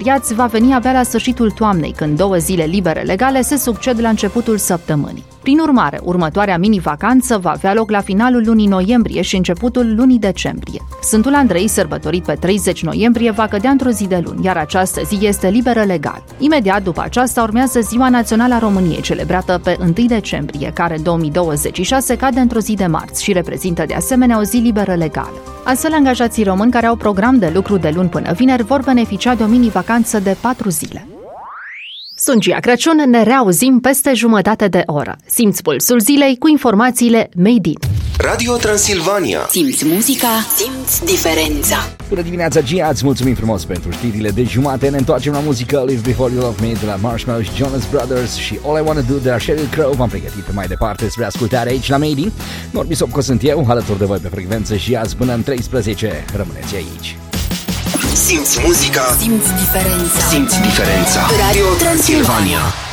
salariați va veni abia la sfârșitul toamnei, când 2 zile libere legale se succed la începutul săptămânii. Prin urmare, următoarea mini-vacanță va avea loc la finalul lunii noiembrie și începutul lunii decembrie. Sfântul Andrei, sărbătorit pe 30 noiembrie, va cădea într-o zi de luni, iar această zi este liberă legal. Imediat după aceasta urmează Ziua Națională a României, celebrată pe 1 decembrie, care în 2026 cade într-o zi de marți și reprezintă de asemenea o zi liberă legală. Astfel, angajații români care au program de lucru de luni până vineri vor beneficia de o mini-vacanță de 4 zile. Sunt Gia Crăciun, ne reauzim peste jumătate de oră. Simți pulsul zilei cu informațiile Made in Radio Transilvania. Simți muzica, simți diferența. Bună dimineața, Gia, îți mulțumim frumos pentru știrile de jumate. Ne întoarcem la muzică. Live Before You Love Me de la Marshmallow și Jonas Brothers și All I Wanna Do de la Sheryl Crow. V-am pregătit pe mai departe spre ascultare aici la Made in. Norbi Sopco sunt eu, alături de voi pe frecvență și azi până în 13. Rămâneți aici. Simți muzica, simți diferența. simți diferența. Radio Transilvania.